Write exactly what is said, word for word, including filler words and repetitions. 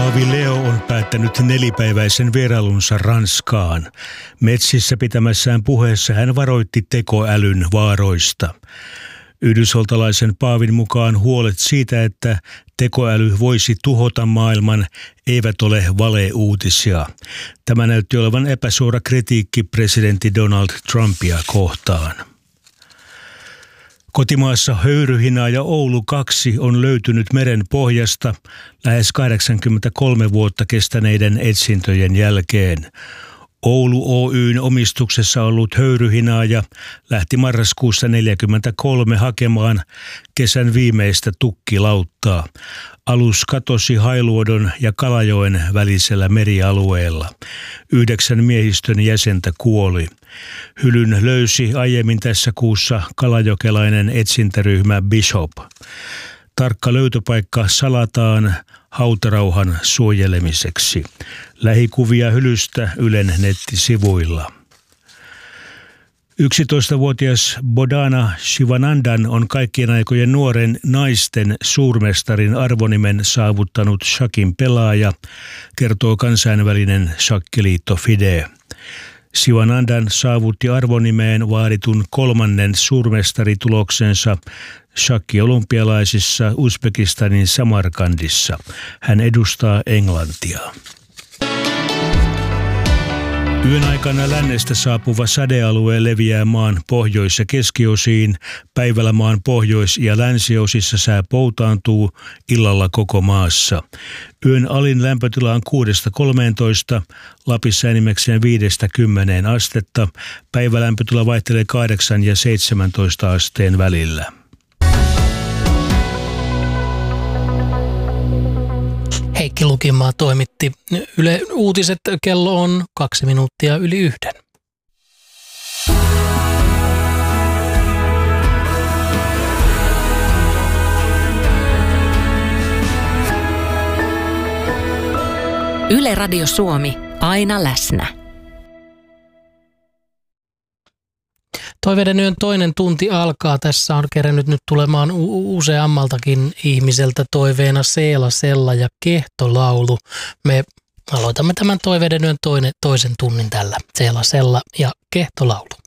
Paavi Leo on päättänyt nelipäiväisen vierailunsa Ranskaan. Metsissä pitämässään puheessa hän varoitti tekoälyn vaaroista. Yhdysvaltalaisen paavin mukaan huolet siitä, että tekoäly voisi tuhota maailman, eivät ole valeuutisia. Tämä näytti olevan epäsuora kritiikki presidentti Donald Trumpia kohtaan. Kotimaassa höyryhinaaja Oulu kaksi on löytynyt meren pohjasta lähes kahdeksankymmentäkolme vuotta kestäneiden etsintöjen jälkeen. Oulu Oy:n omistuksessa ollut höyryhinaaja lähti marraskuussa neljäkymmentäkolme hakemaan kesän viimeistä tukkilauttaa. Alus katosi Hailuodon ja Kalajoen välisellä merialueella. Yhdeksän miehistön jäsentä kuoli. Hylyn löysi aiemmin tässä kuussa kalajokelainen etsintäryhmä Bishop. Tarkka löytöpaikka salataan hautarauhan suojelemiseksi. Lähikuvia hylystä Ylen nettisivuilla. yksitoistavuotias Bodhana Shivanandan on kaikkien aikojen nuoren naisten suurmestarin arvonimen saavuttanut shakin pelaaja, kertoo kansainvälinen shakkiliitto FIDE. Shivanandan saavutti arvonimeen vaaditun kolmannen suurmestarituloksensa shakki-olympialaisissa Uzbekistanin Samarkandissa. Hän edustaa Englantia. Yön aikana lännestä saapuva sadealue leviää maan pohjois- ja keskiosiin. Päivällä maan pohjois- ja länsiosissa sää poutaantuu, illalla koko maassa. Yön alin lämpötila on kuudesta kolmeentoista, Lapissa enimmäkseen viidestä kymmeneen astetta. Päivälämpötila vaihtelee kahdeksan ja seitsemäntoista asteen välillä. Heikki Lukimaa toimitti Yle Uutiset. Kello on kaksi minuuttia yli yhden. Yle Radio Suomi, aina läsnä. Toiveiden yön toinen tunti alkaa. Tässä on kerännyt nyt tulemaan u- useammaltakin ihmiseltä toiveena Seela, Sella ja Kehtolaulu. Me aloitamme tämän Toiveiden yön toinen, toisen tunnin tällä Seela, Sella ja Kehtolaulu.